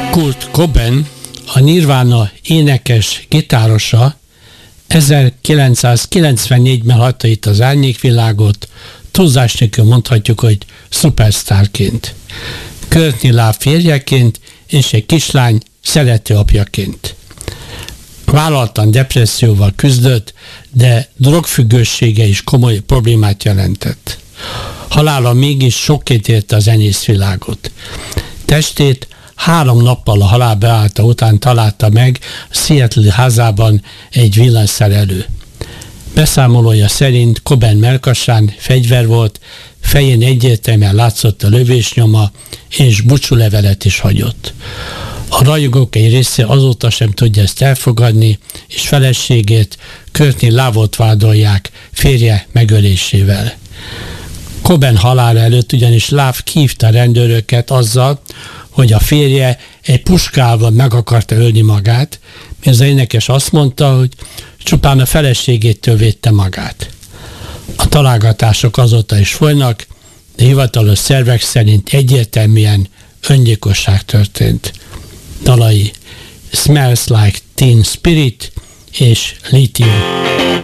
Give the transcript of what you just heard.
Kurt Cobain, a Nirvana énekes gitárosa 1994-ben hagyta itt az árnyékvilágot, túlzás nélkül mondhatjuk, hogy szupersztárként. Courtney Love férjeként és egy kislány szerető apjaként. Vállaltan depresszióval küzdött, de drogfüggősége is komoly problémát jelentett. Halála mégis sokként érte a zenészvilágot. Testét 3 nappal a halál beállta után találta meg a Seattle házában egy villanyszerelő. Beszámolója szerint Cobain melkasán fegyver volt, fején egyértelműen látszott a lövésnyoma, és búcsúlevelet is hagyott. A rajongók egy része azóta sem tudja ezt elfogadni, és feleségét, Courtney Love-ot vádolják férje megölésével. Cobain halála előtt ugyanis Love kihívta a rendőröket azzal, hogy a férje egy puskával meg akarta ölni magát, mert az énekes azt mondta, hogy csupán a feleségétől védte magát. A találgatások azóta is folynak, de hivatalos szervek szerint egyértelműen öngyilkosság történt. Dalai Smells Like Teen Spirit és Lithium.